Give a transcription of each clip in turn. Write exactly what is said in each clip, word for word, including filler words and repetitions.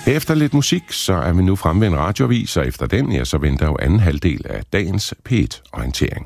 Efter lidt musik, så er vi nu fremme ved en radioavis, og efter den, ja, så venter jo anden halvdel af dagens P et-orientering.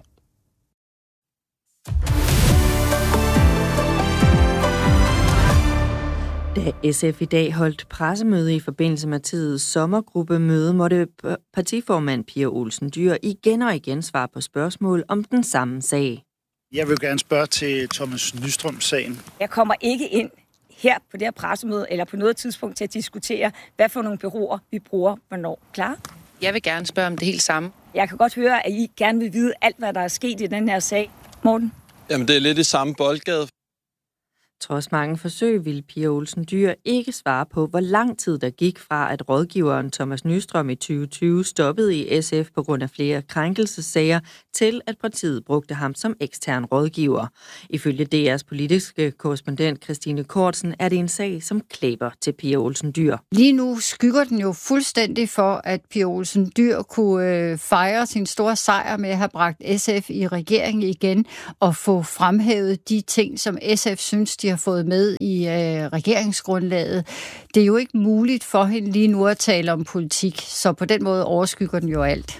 Da S F i dag holdt pressemøde i forbindelse med tidets sommergruppemøde, måtte partiformand Pia Olsen Dyhr igen og igen svare på spørgsmål om den samme sag. Jeg vil gerne spørge til Thomas Nystrøm-sagen. Jeg kommer ikke ind her på det her pressemøde eller på noget tidspunkt til at diskutere, hvad for nogle bureauer vi bruger, hvornår. Klar? Jeg vil gerne spørge om det helt samme. Jeg kan godt høre, at I gerne vil vide alt, hvad der er sket i den her sag. Morten? Jamen, det er lidt i samme boldgade. Trods mange forsøg ville Pia Olsen Dyhr ikke svare på, hvor lang tid der gik fra, at rådgiveren Thomas Nystrøm i tyve tyve stoppede i S F på grund af flere krænkelsessager, til at partiet brugte ham som ekstern rådgiver. Ifølge D R's politiske korrespondent Christine Kortsen er det en sag, som klæber til Pia Olsen Dyhr. Lige nu skygger den jo fuldstændig for, at Pia Olsen Dyhr kunne øh, fejre sin store sejr med at have bragt S F i regeringen igen og få fremhævet de ting, som S F synes, de har fået med i øh, regeringsgrundlaget. Det er jo ikke muligt for hende lige nu at tale om politik, så på den måde overskygger den jo alt.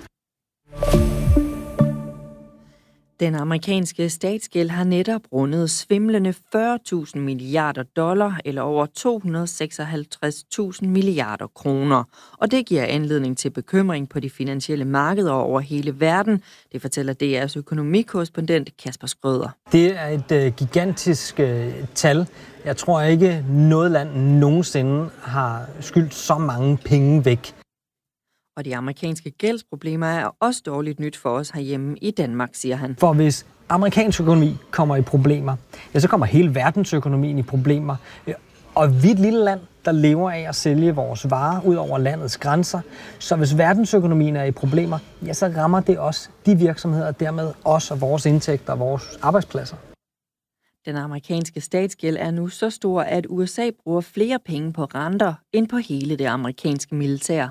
Den amerikanske statsgæld har netop rundet svimlende fyrre tusind milliarder dollar, eller over to hundrede og seksoghalvtreds tusind milliarder kroner. Og det giver anledning til bekymring på de finansielle markeder over hele verden. Det fortæller D R's økonomikorrespondent Kasper Skrøder. Det er et øh, gigantisk øh, tal. Jeg tror ikke, noget land nogensinde har skyldt så mange penge væk. Og de amerikanske gældsproblemer er også dårligt nyt for os herhjemme i Danmark, siger han. For hvis amerikansk økonomi kommer i problemer, ja, så kommer hele verdensøkonomien i problemer. Og vi er et lille land, der lever af at sælge vores varer ud over landets grænser. Så hvis verdensøkonomien er i problemer, ja, så rammer det også de virksomheder, og dermed også vores indtægter og vores arbejdspladser. Den amerikanske statsgæld er nu så stor, at U S A bruger flere penge på renter end på hele det amerikanske militær.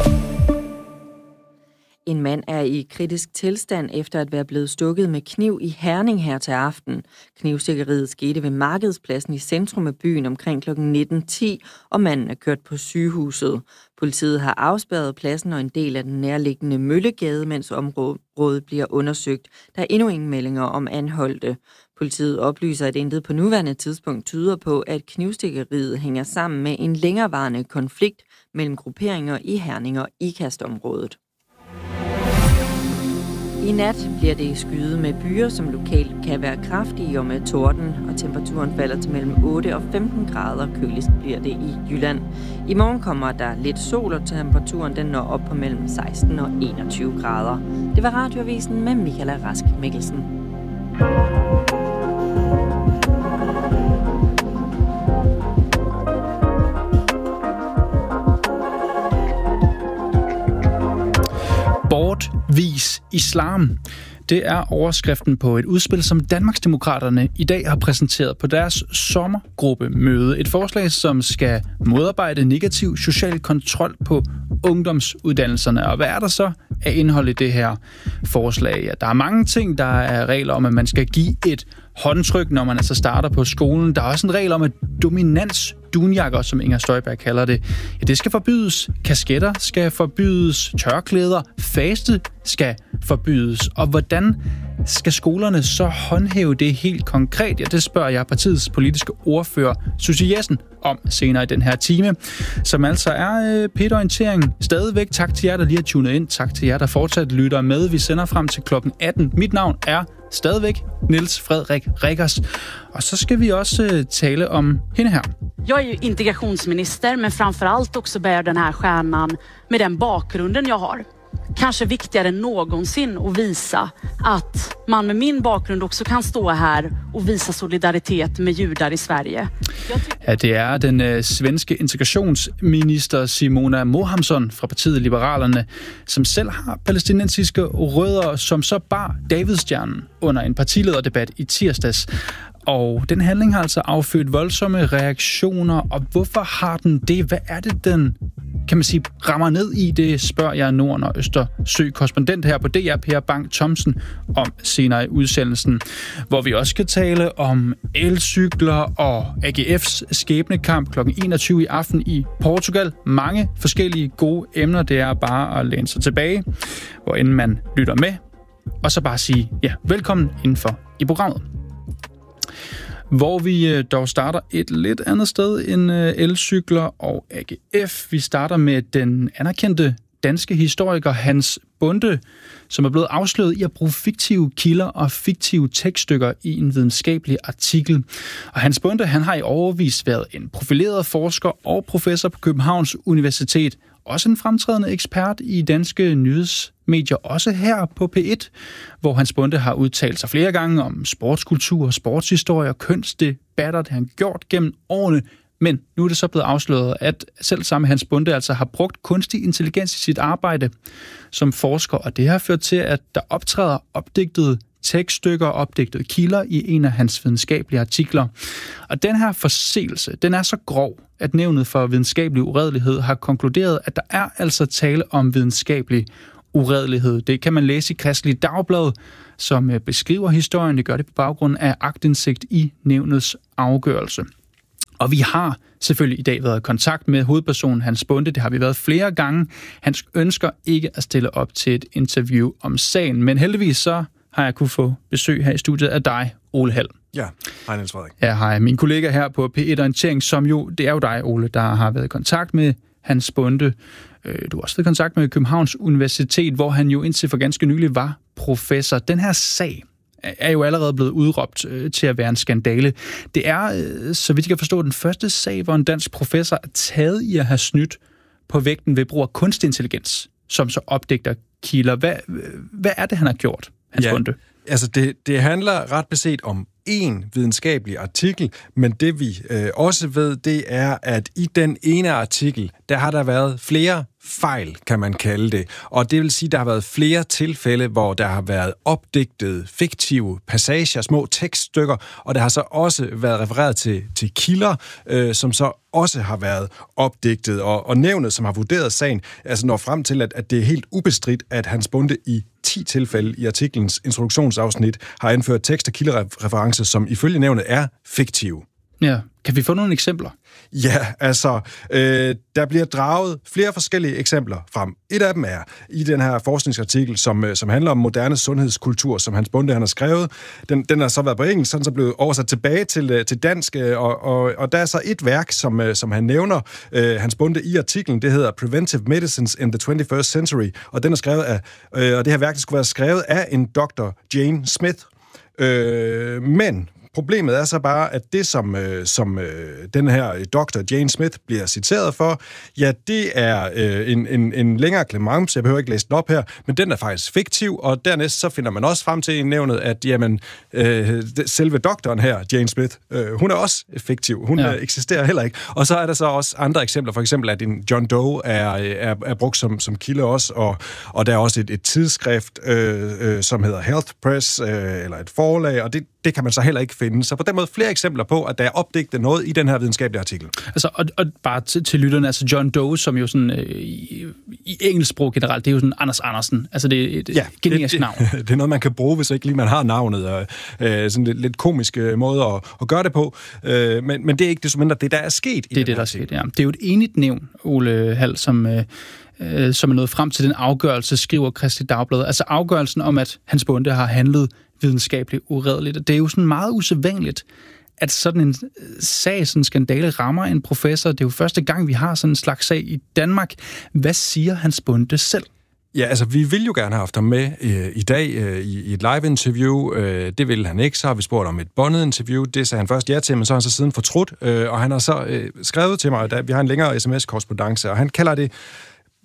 En mand er i kritisk tilstand efter at være blevet stukket med kniv i Herning her til aften. Knivstikkeriet skete ved Markedspladsen i centrum af byen omkring klokken nitten ti, og manden er kørt på sygehuset. Politiet har afspærret pladsen og en del af den nærliggende Møllegade, mens området bliver undersøgt. Der er endnu ingen meldinger om anholdte. Politiet oplyser, at intet på nuværende tidspunkt tyder på, at knivstikkeriet hænger sammen med en længerevarende konflikt mellem grupperinger i Herning og Ikast-området. I nat bliver det skyet med byer, som lokalt kan være kraftige og med torden, og temperaturen falder til mellem otte og femten grader. Køligst bliver det i Jylland. I morgen kommer der lidt sol, og temperaturen den når op på mellem seksten og enogtyve grader. Det var Radioavisen med Michaela Rask Mikkelsen. Bortvis islam. Det er overskriften på et udspil, som Danmarksdemokraterne i dag har præsenteret på deres sommergruppemøde. Et forslag, som skal modarbejde negativ social kontrol på ungdomsuddannelserne. Og hvad er der så af indhold i det her forslag? Ja, der er mange ting. Der er regler om, at man skal give et håndtryk, når man altså starter på skolen. Der er også en regel om, at dominans dunjakker, som Inger Støjberg kalder det, ja, det skal forbydes. Kasketter skal forbydes. Tørklæder, faste skal forbydes. Og hvordan skal skolerne så håndhæve det helt konkret? Ja, det spørger jeg partiets politiske ordfører, Susie Jessen, om senere i den her time, som altså er øh, P et-orientering. Stadigvæk tak til jer, der lige har tunet ind. Tak til jer, der fortsat lytter med. Vi sender frem til klokken atten. Mit navn er stadigvæk Niels Frederik Rikkers. Og så skal vi også øh, tale om hende her. Jag är ju integrationsminister, men framförallt också bär den här stjärnan med den bakgrunden jag har. Kanske viktigare än någonsin att visa att man med min bakgrund också kan stå här och visa solidaritet med judar i Sverige. Ja, det er den øh, svenske integrationsminister Simona Mohamsson fra partiet Liberalerne, som selv har palæstinensiske rødder, som så bar Davidstjernen under en partilederdebat i tirsdags. Og den handling har altså affødt voldsomme reaktioner, og hvorfor har den det? Hvad er det, den kan man sige, rammer ned i, det spørger jeg Nord- og Østersø-korrespondent her på D R, Per Bang Thomsen, om senere i udsendelsen, hvor vi også skal tale om elcykler og A G F's skæbnekamp klokken enogtyve i aften i Portugal. Mange forskellige gode emner, det er bare at læne sig tilbage, hvor end man lytter med, og så bare sige, ja, velkommen indenfor i programmet. Hvor vi dog starter et lidt andet sted end elcykler og A G F. Vi starter med den anerkendte danske historiker Hans Bonde, som er blevet afsløret i at bruge fiktive kilder og fiktive tekststykker i en videnskabelig artikel. Og Hans Bonde, han har i årevis været en profileret forsker og professor på Københavns Universitet. Også en fremtrædende ekspert i danske nyhedsmedier, også her på P et, hvor Hans Bonde har udtalt sig flere gange om sportskultur, sportshistorie og kønsdebatter, det har han gjort gennem årene. Men nu er det så blevet afsløret, at selv samme Hans Bonde altså har brugt kunstig intelligens i sit arbejde som forsker, og det har ført til, at der optræder opdigtede tekststykker og opdigtede kilder i en af hans videnskabelige artikler. Og den her forseelse, den er så grov, at Nævnet for Videnskabelig Uredelighed har konkluderet, at der er altså tale om videnskabelig uredelighed. Det kan man læse i Kristeligt Dagblad, som beskriver historien. Det gør det på baggrund af aktindsigt i nævnets afgørelse. Og vi har selvfølgelig i dag været i kontakt med hovedpersonen Hans Bonde. Det har vi været flere gange. Han ønsker ikke at stille op til et interview om sagen, men heldigvis så har jeg kunne få besøg her i studiet af dig, Ole Hald. Ja, hej Niels Frederik. Ja, hej. Min kollega her på P et Orientering, som jo, det er jo dig, Ole, der har været i kontakt med Hans Bonde. Du har også været i kontakt med Københavns Universitet, hvor han jo indtil for ganske nylig var professor. Den her sag er jo allerede blevet udråbt øh, til at være en skandale. Det er, øh, så vidt jeg kan forstå, den første sag, hvor en dansk professor er taget i at have snydt på vægten ved brug af kunstig intelligens, som så opdigter kilder. Hvad, hvad er det, han har gjort, Hans ja, Bonde? Altså, det, det handler ret beset om en videnskabelig artikel, men det vi øh, også ved, det er, at i den ene artikel, der har der været flere fejl, kan man kalde det. Og det vil sige, at der har været flere tilfælde, hvor der har været opdigtet fiktive passager, små tekststykker, og der har så også været refereret til, til kilder, øh, som så også har været opdigtet. Og, og nævnet, som har vurderet sagen, altså når frem til, at, at det er helt ubestridt, at Hans Bonde i ti tilfælde i artiklens introduktionsafsnit har anført tekst- og kildereferencer, som ifølge nævnet er fiktive. Ja, kan vi få nogle eksempler? Ja, altså, øh, der bliver draget flere forskellige eksempler frem. Et af dem er i den her forskningsartikel, som, som handler om moderne sundhedskultur, som Hans Bonde han har skrevet. Den, den har så været på engelsk, sådan så blevet oversat tilbage til, til dansk, og, og, og der er så et værk, som, som han nævner, øh, Hans Bonde i artiklen, det hedder Preventive Medicines in the twenty-first century, og den er skrevet af, øh, og det her værk skulle være skrevet af en doktor Jane Smith. Øh, men problemet er så bare, at det, som, øh, som øh, den her doktor Jane Smith bliver citeret for, ja, det er øh, en, en, en længere klemence, jeg behøver ikke læse den op her, men den er faktisk fiktiv, og dernæst så finder man også frem til i nævnet, at jamen, øh, selve doktoren her, Jane Smith, øh, hun er også fiktiv. Hun ja. øh, eksisterer heller ikke. Og så er der så også andre eksempler, for eksempel at en John Doe er, er, er brugt som, som kilde også, og, og der er også et, et tidsskrift, øh, øh, som hedder Health Press, øh, eller et forlag, og det, det kan man så heller ikke finde. Så på den måde flere eksempler på, at der er opdigtet noget i den her videnskabelige artikel. Altså, og, og bare til, til lytterne, altså John Doe, som jo sådan, øh, i, i engelsk sprog generelt, det er jo sådan Anders Andersen. Altså, det er et ja, generisk navn. Det, det er noget, man kan bruge, hvis ikke lige man har navnet, og øh, sådan lidt, lidt komisk måde at, at gøre det på. Øh, men, men det er ikke det som mindre, det der er sket i Det er det, der er sket, ja. Det er jo et enigt nævn, Ole Hald, som... Øh, som er nået frem til den afgørelse, skriver Kristeligt Dagblad. Altså afgørelsen om, at Hans Bonde har handlet videnskabeligt uredeligt. Det er jo sådan meget usædvanligt, at sådan en sag, sådan en skandale, rammer en professor. Det er jo første gang, vi har sådan en slags sag i Danmark. Hvad siger Hans Bonde selv? Ja, altså, vi vil jo gerne have haft ham med øh, i dag øh, i, i et live-interview. Øh, det ville han ikke. Så har vi spurgt om et båndet interview. Det sagde han først ja til, men så har han så siden fortrudt. Øh, og han har så øh, skrevet til mig, at vi har en længere sms-korrespondance, og han kalder det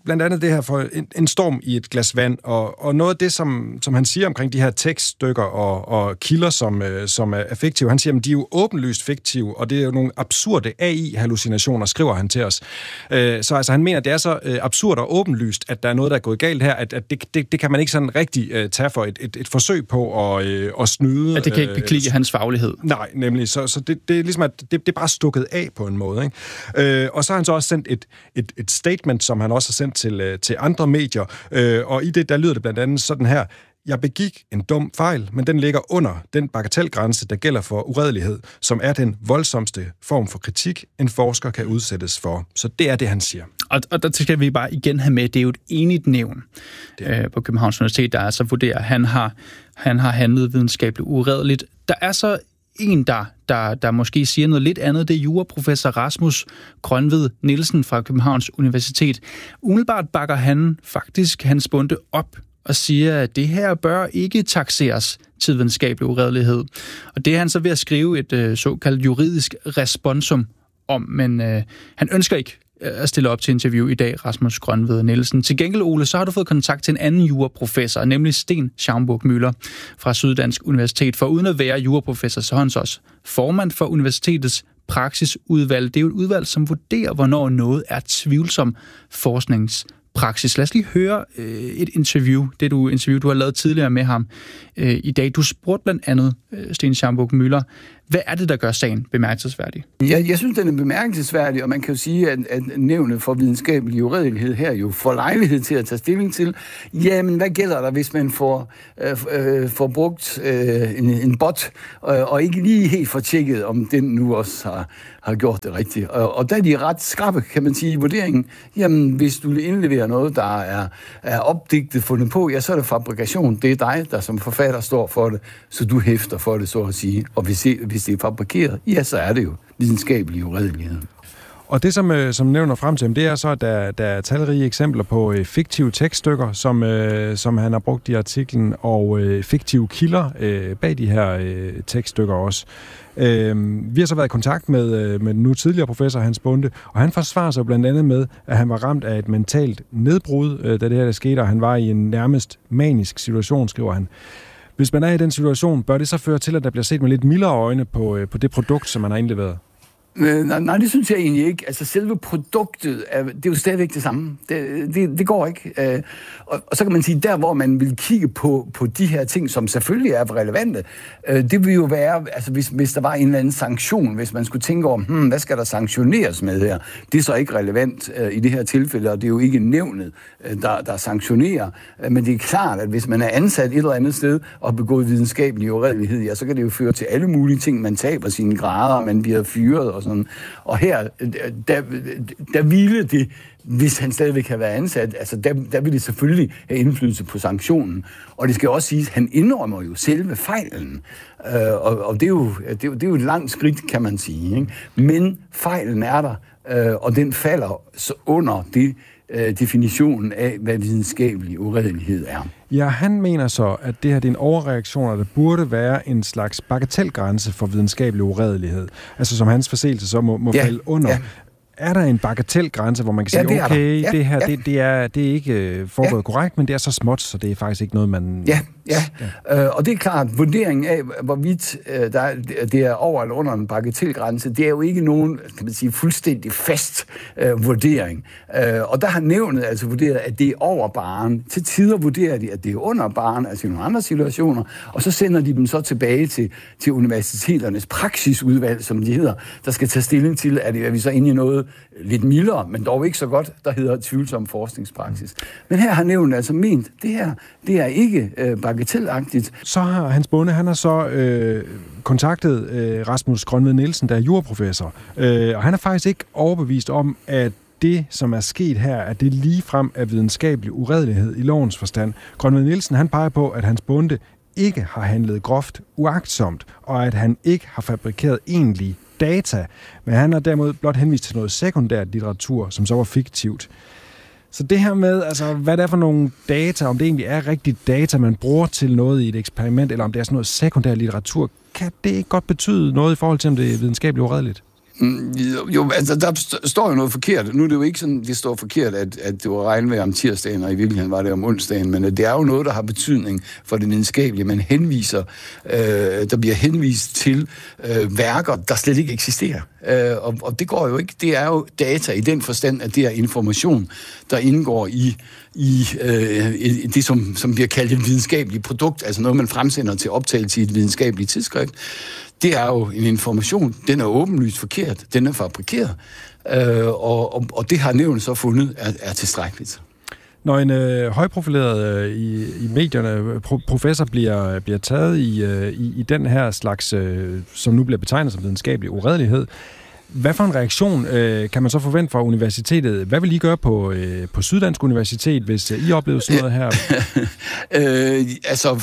blandt andet det her for en, en storm i et glas vand, og, og noget af det, som, som han siger omkring de her tekststykker og, og kilder, som, øh, som er fiktive, han siger, at de er jo åbenlyst fiktive, og det er jo nogle absurde A I-hallucinationer, skriver han til os. Øh, så altså, han mener, at det er så øh, absurd og åbenlyst, at der er noget, der er gået galt her, at, at det, det, det kan man ikke sådan rigtig øh, tage for et, et, et forsøg på at, øh, at snyde. At det kan ikke beklige øh, hans faglighed. Nej, nemlig. Så, så det, det er ligesom, at det, det er bare stukket af på en måde. Ikke? Øh, og så har han så også sendt et, et, et statement, som han også har sendt til, til andre medier, øh, og i det, der lyder det blandt andet sådan her: Jeg begik en dum fejl, men den ligger under den bagatelgrænse, der gælder for uredelighed, som er den voldsomste form for kritik, en forsker kan udsættes for. Så det er det, han siger. Og, og der skal vi bare igen have med, det er jo et enigt nævn øh, på Københavns Universitet, der altså vurderer, at han har, han har handlet videnskabeligt uredeligt. Der er så en, der, der, der måske siger noget lidt andet, det er juraprofessor Rasmus Grønved Nielsen fra Københavns Universitet. Umiddelbart bakker han faktisk Hans Bonde op og siger, at det her bør ikke takseres til videnskabelig uredelighed. Og det er han så ved at skrive et øh, såkaldt juridisk responsum om, men øh, han ønsker ikke at stille op til interview i dag, Rasmus Grønved Nielsen. Til gengæld, Ole, så har du fået kontakt til en anden juraprofessor, nemlig Sten Schaumburg Müller fra Syddansk Universitet. For uden at være juraprofessor, så er han så også formand for universitetets praksisudvalg. Det er jo et udvalg, som vurderer, hvornår noget er tvivlsom forskningspraksis. Lad os lige høre øh, et interview, det du interview, du har lavet tidligere med ham øh, i dag. Du spurgte blandt andet øh, Sten Schaumburg Müller, hvad er det, der gør sagen bemærkelsesværdig? Ja, jeg synes, den er bemærkelsesværdig, og man kan jo sige, at, at nævnet for videnskabelig uredelighed her jo får lejlighed til at tage stilling til, jamen, hvad gælder der, hvis man får, øh, øh, får brugt øh, en, en bot, øh, og ikke lige helt får tjekket, om den nu også har, har gjort det rigtigt. Og, og der er de ret skrappe, kan man sige, i vurderingen. Jamen, hvis du indleverer noget, der er, er opdigtet, fundet på, ja, så er det fabrikation. Det er dig, der som forfatter står for det, så du hæfter for det, så at sige. Og hvis det, hvis det er fabrikeret, ja, så er det jo videnskabelig uredelighed. Og det, som, som nævner frem til ham, det er så, at der, der er talrige eksempler på øh, fiktive tekststykker, som, øh, som han har brugt i artiklen, og øh, fiktive kilder øh, bag de her øh, tekststykker også. Øh, vi har så været i kontakt med, øh, med den nu tidligere professor Hans Bonde, og han forsvarer sig blandt andet med, at han var ramt af et mentalt nedbrud, øh, da det her der skete, og han var i en nærmest manisk situation, skriver han. Hvis man er i den situation, bør det så føre til, at der bliver set med lidt mildere øjne på, på det produkt, som man har indleveret? Nej, nej, det synes jeg egentlig ikke. Altså, selve produktet, er, det er jo stadigvæk det samme. Det, det, det går ikke. Øh, og, og så kan man sige, der hvor man vil kigge på, på de her ting, som selvfølgelig er relevante, øh, det vil jo være, altså hvis, hvis der var en eller anden sanktion, hvis man skulle tænke over, hmm, hvad skal der sanktioneres med her? Det er så ikke relevant øh, i det her tilfælde, og det er jo ikke nævnet, øh, der, der sanktionerer. Øh, men det er klart, at hvis man er ansat et eller andet sted og begået videnskabelig uredelighed, ja, så kan det jo føre til alle mulige ting. Man taber sine grader, man bliver fyret og sådan. Og her, der, der ville det, hvis han stadigvæk kan være ansat, altså der, der vil det selvfølgelig have indflydelse på sanktionen. Og det skal også siges, at han indrømmer jo selve fejlen. Øh, og og det, er jo, det, er jo, det er jo et langt skridt, kan man sige. Ikke? Men fejlen er der, øh, og den falder så under det øh, definitionen af, hvad videnskabelig uredelighed er. Ja, han mener så, at det her det er en overreaktion, og der burde være en slags bagatelgrænse for videnskabelig uredelighed. Altså som hans forseelse så må, må ja, falde under. Ja. Er der en bagatelgrænse, hvor man kan sige, ja, okay, ja, det her, ja. det, det, er, det er ikke foregået ja. korrekt, men det er så småt, så det er faktisk ikke noget, man... Ja, ja. ja. Øh, og det er klart, vurderingen af, hvorvidt øh, der er, det er over eller under en bagatelgrænse, det er jo ikke nogen, kan man sige, fuldstændig fast øh, vurdering. Øh, og der har nævnet altså vurderet, at det er over barren. Til tider vurderer de, at det er under barren, altså i nogle andre situationer, og så sender de dem så tilbage til, til universiteternes praksisudvalg, som de hedder, der skal tage stilling til, at er vi så inde i noget lidt mildere, men dog ikke så godt, der hedder tvivlsom forskningspraksis. Men her har nævnet altså ment, det her, det er ikke øh, bagatelagtigt. Så har Hans Bonde, han har så øh, kontaktet øh, Rasmus Grønved Nielsen, der er juraprofessor, øh, og han er faktisk ikke overbevist om, at det, som er sket her, at det ligefrem er videnskabelig uredelighed i lovens forstand. Grønved Nielsen, han peger på, at Hans Bonde ikke har handlet groft uagtsomt, og at han ikke har fabrikeret egentlig data, men han har derimod blot henvist til noget sekundært litteratur, som så var fiktivt. Så det her med, altså, hvad det er for nogle data, om det egentlig er rigtigt data, man bruger til noget i et eksperiment, eller om det er sådan noget sekundær litteratur, kan det ikke godt betyde noget i forhold til, om det er videnskabeligt uredeligt? Jo, altså der står jo noget forkert. Nu er det jo ikke sådan, det står forkert, at, at det var regnvejr om tirsdagen, og i virkeligheden var det om onsdagen, men det er jo noget, der har betydning for det videnskabelige. Man henviser, øh, der bliver henvist til øh, værker, der slet ikke eksisterer. Øh, og, og det går jo ikke. Det er jo data i den forstand, at det er information, der indgår i, i øh, det, som, som bliver kaldt et videnskabeligt produkt, altså noget, man fremsender til optagelse i et videnskabeligt tidsskrift. Det er jo en information, den er åbenlyst forkert, den er fabrikeret, øh, og, og, og det har nævnet så fundet er, er tilstrækkeligt. Når en øh, højprofileret øh, i, i medierne pro, professor bliver, bliver taget i, øh, i, i den her slags, øh, som nu bliver betegnet som videnskabelig uredelighed, hvad for en reaktion øh, kan man så forvente fra universitetet? Hvad vil I gøre på, øh, på Syddansk Universitet, hvis øh, I oplever sådan noget her? øh, altså,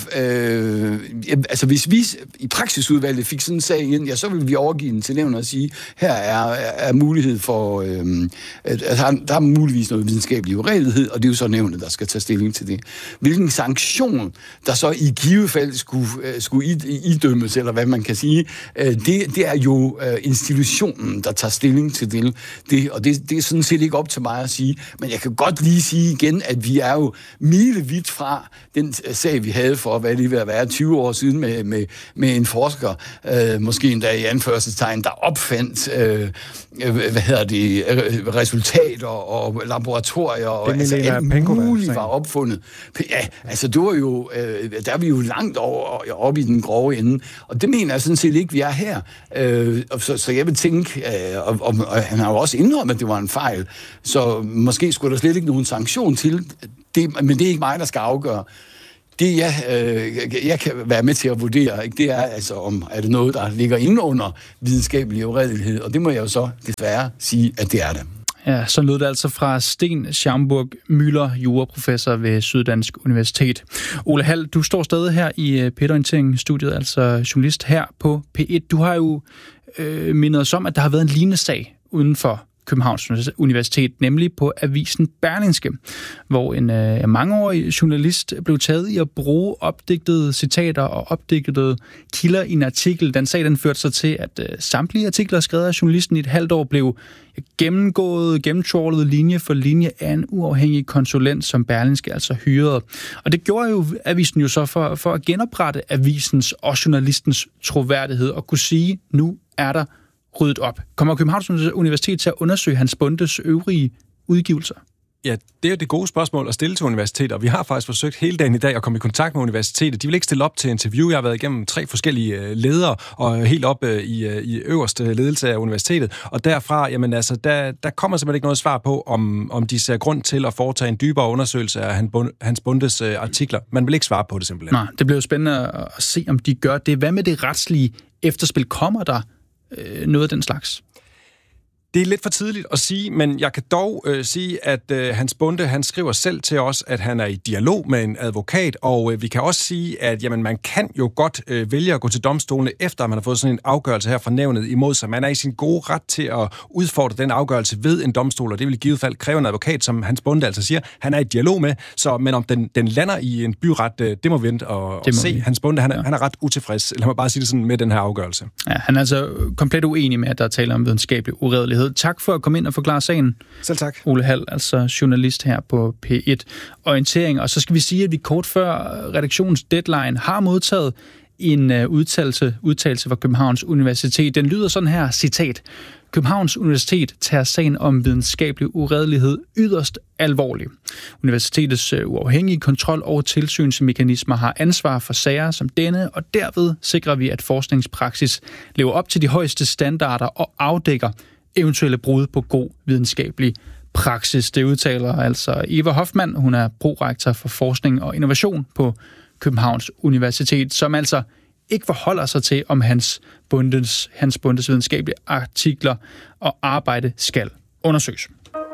øh, altså, hvis vi i praksisudvalget fik sådan en sag ind, ja, så vil vi overgive den til nævnet og sige, her er, er mulighed for, øh, altså, der er muligvis noget videnskabelig uredelighed, og det er jo så nævnet, der skal tage stilling til det. Hvilken sanktion, der så i givet fald skulle, skulle idømmes, eller hvad man kan sige, øh, det, det er jo øh, institutionen, der tager stilling til det, det og det, det er sådan set ikke op til mig at sige, men jeg kan godt lige sige igen, at vi er jo milevidt fra den sag, vi havde for, hvad det vil være tyve år siden med, med, med en forsker, øh, måske endda i anførselstegn, der opfandt øh, hvad hedder det, resultater og laboratorier, og altså alt muligt var opfundet. Ja, altså det var jo, øh, der er vi jo langt over, op i den grove ende, og det mener jeg sådan set ikke, vi er her. Øh, så, så jeg vil tænke, Og, og, og han har jo også indrømmet, at det var en fejl, så måske skulle der slet ikke nogen sanktion til det, men det er ikke mig, der skal afgøre. Det, jeg, øh, jeg kan være med til at vurdere, ikke, det er altså, om er det noget, der ligger inde under videnskabelig uredelighed, og det må jeg jo så desværre sige, at det er det. Ja, så lød det altså fra Sten Schaumburg Müller, juraprofessor ved Syddansk Universitet. Ole Hald, du står stadig her i P et-orientering-studiet, altså journalist her på P et. Du har jo øh, mindet os om, at der har været en lignende sag uden for Københavns Universitet, nemlig på avisen Berlingske, hvor en øh, mangeårig journalist blev taget i at bruge opdigtede citater og opdigtede kilder i en artikel. Den sag den førte sig til, at øh, samtlige artikler skrevet af journalisten i et halvt år blev gennemgået, gennemtrawlet linje for linje af en uafhængig konsulent, som Berlingske altså hyrede. Og det gjorde jo avisen jo så for, for at genoprette avisens og journalistens troværdighed og kunne sige, nu er der ryddet op. Kommer Københavns Universitet til at undersøge Hans Bondes øvrige udgivelser? Ja, det er jo det gode spørgsmål at stille til universiteter, og vi har faktisk forsøgt hele dagen i dag at komme i kontakt med universitetet. De vil ikke stille op til interview. Jeg har været igennem tre forskellige ledere, og helt op i, i øverste ledelse af universitetet, og derfra, jamen altså, der, der kommer simpelthen ikke noget svar på, om, om de ser grund til at foretage en dybere undersøgelse af Hans Bondes artikler. Man vil ikke svare på det simpelthen. Nej, det bliver jo spændende at se, om de gør det. Hvad med det retslige efterspil? Kommer der øh, noget af den slags? Det er lidt for tidligt at sige, men jeg kan dog øh, sige, at øh, Hans Bonde, han skriver selv til os, at han er i dialog med en advokat, og øh, vi kan også sige, at jamen, man kan jo godt øh, vælge at gå til domstolene, efter man har fået sådan en afgørelse her fra nævnet imod sig. Man er i sin gode ret til at udfordre den afgørelse ved en domstol, og det vil i givet fald kræve en advokat, som Hans Bonde altså siger, han er i dialog med, så, men om den, den lander i en byret, øh, det må vi vente og, og se. Vi. Hans Bonde, han er, ja. han er ret utilfreds, lad mig bare sige det sådan, med den her afgørelse. Ja, han er altså komplet uenig med, at der taler om videnskabelig uredelighed. Tak for at komme ind og forklare sagen. Selv tak. Ole Hald, altså journalist her på P et Orientering. Og så skal vi sige, at vi kort før redaktionens deadline har modtaget en uh, udtalelse, udtalelse fra Københavns Universitet. Den lyder sådan her, citat: Københavns Universitet tager sagen om videnskabelig uredelighed yderst alvorligt. Universitetets uafhængige kontrol- og tilsynsmekanismer har ansvar for sager som denne, og derved sikrer vi, at forskningspraksis lever op til de højeste standarder og afdækker eventuelle brud på god videnskabelig praksis. Det udtaler altså Eva Hoffmann. Hun er prorektor for forskning og innovation på Københavns Universitet, som altså ikke forholder sig til, om Hans Bondes, Hans Bondes videnskabelige artikler og arbejde skal undersøges.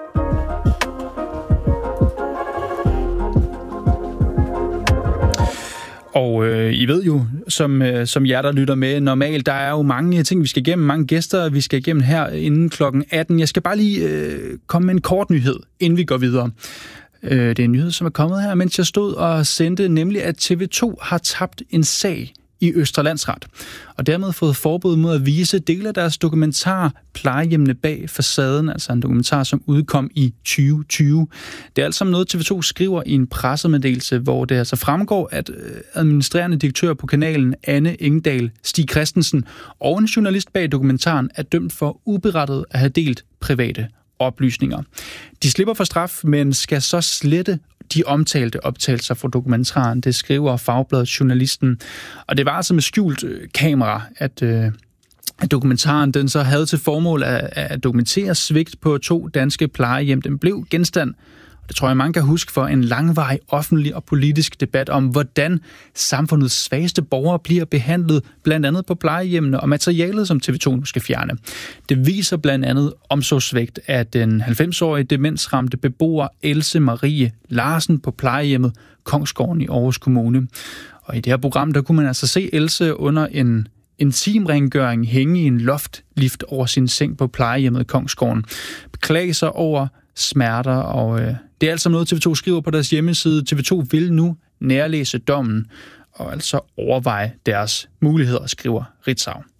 Og øh, I ved jo, som, øh, som jer, der lytter med normalt, der er jo mange ting, vi skal igennem, mange gæster, vi skal igennem her inden klokken atten. Jeg skal bare lige øh, komme med en kort nyhed, inden vi går videre. Øh, det er en nyhed, som er kommet her, mens jeg stod og sendte, nemlig at T V to har tabt en sag i Østre Landsret, og dermed fået forbud mod at vise dele af deres dokumentar Plejehjemmene bag facaden, altså en dokumentar, som udkom i tyve tyve. Det er alt sammen noget, T V to skriver i en pressemeddelelse, hvor det altså fremgår, at administrerende direktør på kanalen, Anne Engdahl Stig Christensen, og en journalist bag dokumentaren er dømt for uberettiget at have delt private oplysninger. De slipper for straf, men skal så slette de omtalte optagelser fra dokumentaren. Det skriver Fagbladet Journalisten. Og det var altså med skjult kamera, at, øh, at dokumentaren den så havde til formål at, at dokumentere svigt på to danske plejehjem. Den blev genstand, og det tror jeg mange kan huske, for en langvarig offentlig og politisk debat om, hvordan samfundets svageste borgere bliver behandlet, blandt andet på plejehjemmene, og materialet, som T V to nu skal fjerne. Det viser blandt andet omsorgssvigt af den halvfems-årige demensramte beboer Else Marie Larsen på plejehjemmet Kongsgården i Aarhus Kommune. Og i det her program, der kunne man altså se Else under en intimrengøring hænge i en loftlift over sin seng på plejehjemmet Kongsgården. Beklage sig over smerter, og øh, det er altså noget, T V to skriver på deres hjemmeside. T V to vil nu nærlæse dommen, og altså overveje deres muligheder, skriver Ritzau.